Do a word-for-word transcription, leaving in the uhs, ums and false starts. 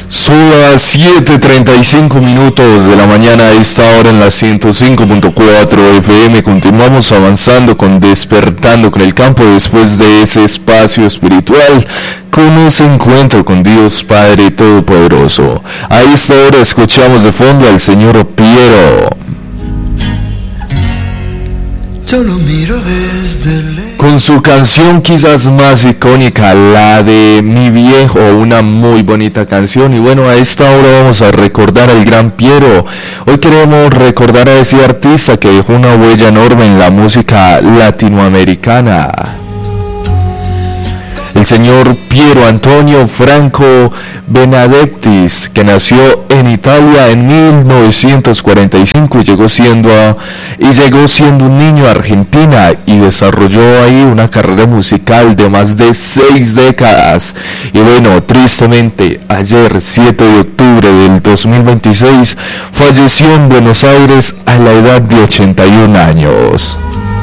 Son las siete treinta y cinco minutos de la mañana a esta hora en la ciento cinco punto cuatro F M. Continuamos avanzando con Despertando con el Campo después de ese espacio espiritual, con ese encuentro con Dios Padre Todopoderoso. A esta hora escuchamos de fondo al señor Piero. Yo lo miro desde lejos. Con su canción quizás más icónica, la de Mi Viejo, una muy bonita canción. Y bueno, a esta hora vamos a recordar al gran Piero. Hoy queremos recordar a ese artista que dejó una huella enorme en la música latinoamericana. El señor Piero Antonio Franco Benedettis, que nació en Italia en mil novecientos cuarenta y cinco y llegó siendo a, y llegó siendo un niño a Argentina y desarrolló ahí una carrera musical de más de seis décadas. Y bueno, tristemente, ayer, siete de octubre del dos mil veintiséis, falleció en Buenos Aires a la edad de ochenta y un años.